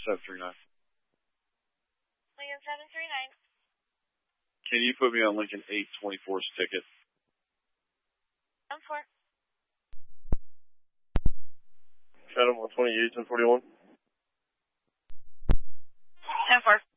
739. Lincoln 739. Can you put me on Lincoln 824's ticket? 4. Shadow 128, 1041. 10-4.